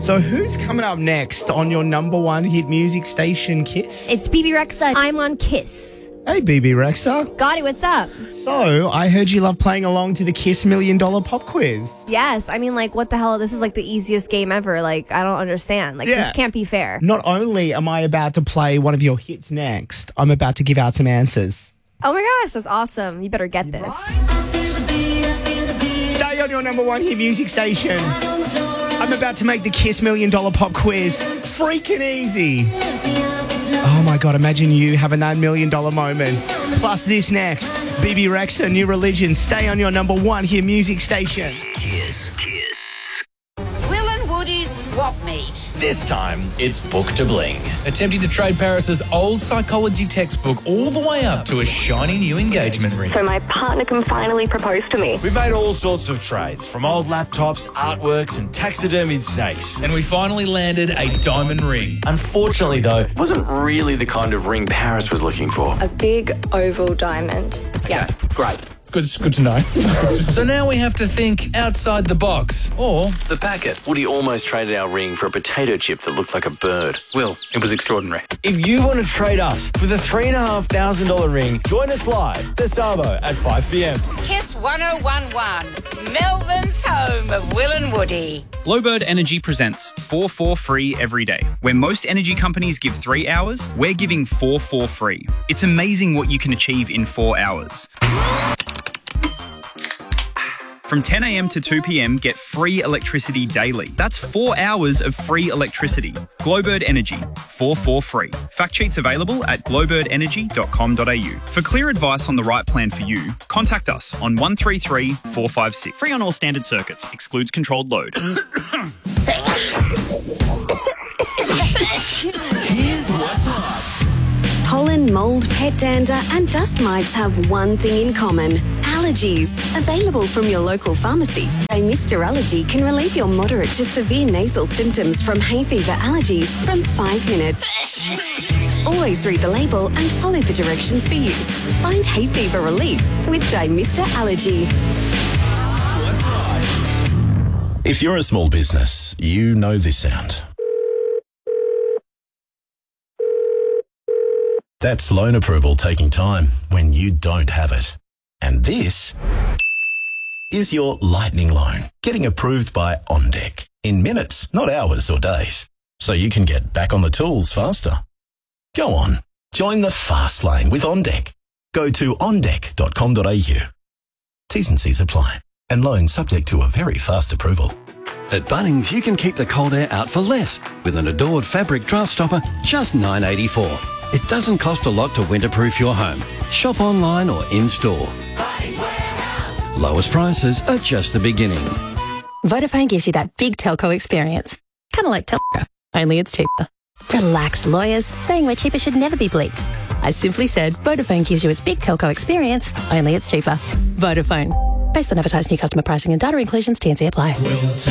So who's coming up next on your number one hit music station, Kiss? It's BB Rexa. I'm on Kiss. Hey, BB Rexa. Gotti, what's up? So, I heard you love playing along to the Kiss $1 Million Pop Quiz. Yes. I mean, like, what the hell? This is like the easiest game ever. Like, I don't understand. Like, this can't be fair. Not only am I about to play one of your hits next, I'm about to give out some answers. Oh my gosh, that's awesome. You better get this. Stay on your number one hit music station. I'm about to make the Kiss $1 Million Pop Quiz freaking easy. Oh my God, imagine you having that $1 million moment. Plus this next, BB Rexa, New Religion. Stay on your number one hit music station. Kiss. Will and Woody's swap meet. This time, it's Book to Bling. Attempting to trade Paris's old psychology textbook all the way up to a shiny new engagement ring. So my partner can finally propose to me. We've made all sorts of trades, from old laptops, artworks, and taxidermied snakes. And we finally landed a diamond ring. Unfortunately, though, it wasn't really the kind of ring Paris was looking for. A big oval diamond. Yeah. Great. It's good to know. So now we have to think outside the box. Or The packet. Woody almost traded our ring for a potato chip that looked like a bird. Will, it was extraordinary. If you want to trade us with a $3,500 ring, join us live this Sabo at 5 p.m. Kiss 1011, Melbourne's home of Will and Woody. Glowbird Energy presents 4 free every day. Where most energy companies give 3 hours, we're giving 4 free. It's amazing what you can achieve in 4 hours. From 10 a.m. to 2 p.m, get free electricity daily. That's 4 hours of free electricity. Glowbird Energy, 4 free. Fact sheets available at glowbirdenergy.com.au. For clear advice on the right plan for you, contact us on 133 456. Free on all standard circuits. Excludes controlled load. Here's what's up. Pollen, mould, pet dander and dust mites have one thing in common. Allergies. Available from your local pharmacy. Mr. Allergy can relieve your moderate to severe nasal symptoms from hay fever allergies from 5 minutes. Always read the label and follow the directions for use. Find hay fever relief with Mr. Allergy. That's right. If you're a small business, you know this sound. That's loan approval taking time when you don't have it. And this is your lightning loan getting approved by OnDeck in minutes, not hours or days. So you can get back on the tools faster. Go on, join the fast lane with OnDeck. Go to ondeck.com.au. T's and C's apply. And loan subject to a very fast approval. At Bunnings, you can keep the cold air out for less with an Adored fabric draft stopper, just $9.84. It doesn't cost a lot to winterproof your home. Shop online or in-store. Lowest prices are just the beginning. Vodafone gives you that big telco experience. Kind of like Telco, only it's cheaper. Relax, lawyers. Saying we're cheaper should never be bleeped. I simply said Vodafone gives you its big telco experience, only it's cheaper. Vodafone. Based on advertised new customer pricing and data inclusions, T&C apply.